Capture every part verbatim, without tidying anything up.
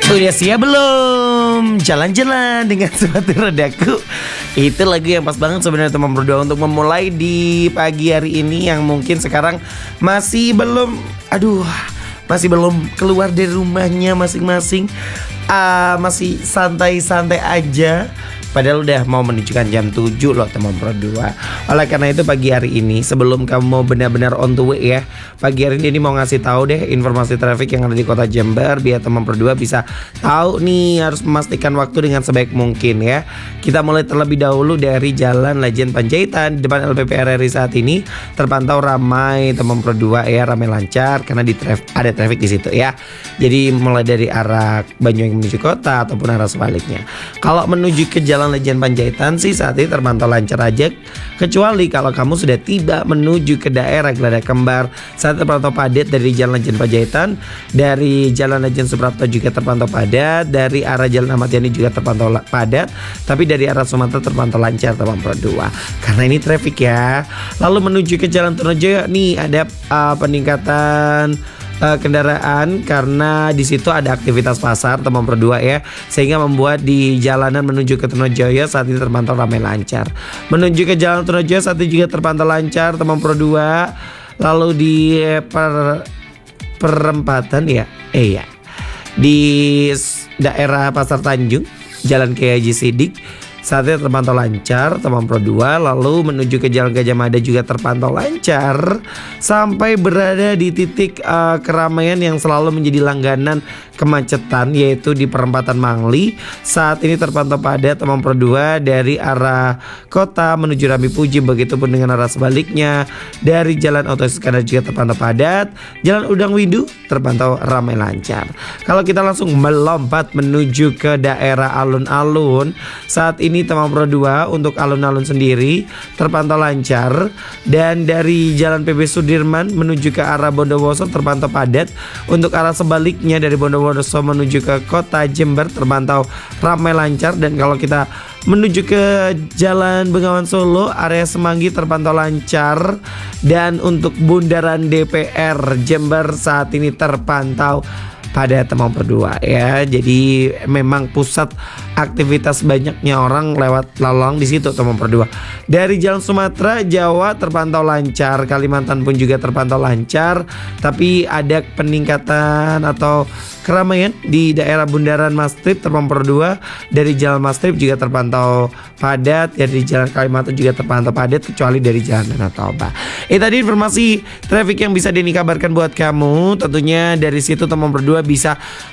Udah siap belum? Jalan-jalan dengan sepatu rodaku. Itu lagu yang pas banget sebenarnya teman berdua untuk memulai di pagi hari ini yang mungkin sekarang masih belum, aduh, masih belum keluar dari rumahnya masing-masing. uh, Masih santai-santai aja. Padahal udah mau menunjukkan jam tujuh loh teman berdua. Oleh karena itu pagi hari ini sebelum kamu mau benar-benar on the way ya, pagi hari ini mau ngasih tahu deh informasi traffic yang ada di kota Jember biar teman berdua bisa tahu nih harus memastikan waktu dengan sebaik mungkin ya. Kita mulai terlebih dahulu dari Jalan Lejen Panjaitan. Di depan L P P R R I saat ini terpantau ramai teman berdua ya, ramai lancar karena di traf ada traffic di situ ya. Jadi mulai dari arah Banyuwangi menuju kota ataupun arah sebaliknya. Kalau menuju ke Jalan Lejen Panjaitan sih saat ini terpantau lancar aja, kecuali kalau kamu sudah tiba menuju ke daerah Geladak Kembar. Saat terpantau padat dari Jalan Lejen Panjaitan, dari Jalan Lejen Suprapto juga terpantau padat, dari arah Jalan Ahmad Yani juga terpantau padat, tapi dari arah Sumatera terpantau lancar teman berdua karena ini traffic ya. Lalu menuju ke Jalan Trunojoyo nih ada uh, peningkatan Uh, kendaraan karena di situ ada aktivitas pasar teman berdua ya, sehingga membuat di jalanan menuju ke Trunojoyo saat ini terpantau ramai lancar. Menuju ke Jalan Trunojoyo saat ini juga terpantau lancar teman berdua. Lalu di per, perempatan ya, eh ya di daerah Pasar Tanjung Jalan Kiai Haji Sidik saat ini terpantau lancar teman berdua. Lalu menuju ke Jalan Gajah Mada juga terpantau lancar sampai berada di titik uh, keramaian yang selalu menjadi langganan kemacetan, yaitu di perempatan Mangli. Saat ini terpantau padat teman berdua dari arah kota menuju Rambi Puji, begitupun dengan arah sebaliknya. Dari Jalan Oto Iskandar juga terpantau padat. Jalan Udang Windu terpantau ramai lancar. Kalau kita langsung melompat menuju ke daerah alun-alun, saat ini teman berdua untuk alun-alun sendiri terpantau lancar, dan dari Jalan P B Sudirman menuju ke arah Bondowoso terpantau padat. Untuk arah sebaliknya dari Bondowoso menuju ke kota Jember terpantau ramai lancar. Dan kalau kita menuju ke Jalan Bengawan Solo area Semanggi terpantau lancar. Dan untuk bundaran D P R Jember saat ini terpantau pada teman berdua ya. Jadi memang pusat aktivitas banyaknya orang lewat lalang di situ teman berdua. Dari Jalan Sumatera Jawa terpantau lancar, Kalimantan pun juga terpantau lancar, tapi ada peningkatan atau keramaian di daerah bundaran Mastrip teman berdua. Dari Jalan Mastrip juga terpantau padat, dari Jalan Kalimantan juga terpantau padat, kecuali dari Jalan Danau Toba. Eh tadi informasi traffic yang bisa Denny kabarkan buat kamu. Tentunya dari situ teman berdua bisa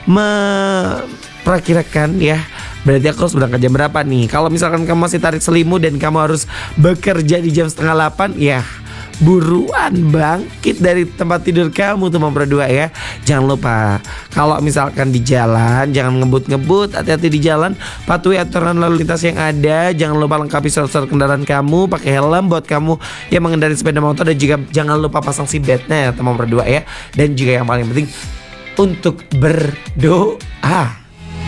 memperkirakan ya, berarti aku harus berangkat jam berapa nih. Kalau misalkan kamu masih tarik selimut dan kamu harus bekerja di jam setengah delapan, ya buruan bangkit dari tempat tidur kamu teman berdua ya. Jangan lupa kalau misalkan di jalan jangan ngebut-ngebut, hati-hati di jalan, patuhi aturan lalu lintas yang ada. Jangan lupa lengkapi surat-surat kendaraan kamu, pakai helm buat kamu yang mengendarai sepeda motor, dan juga jangan lupa pasang seat beltnya teman berdua ya. Dan juga yang paling penting untuk berdoa.